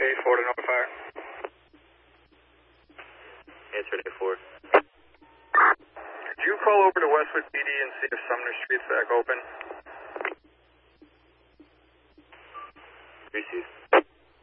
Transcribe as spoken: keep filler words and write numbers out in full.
eight four to notifier. Answer eight four. Could you call over to Westwood P D and see if Sumner Street's back open? Received.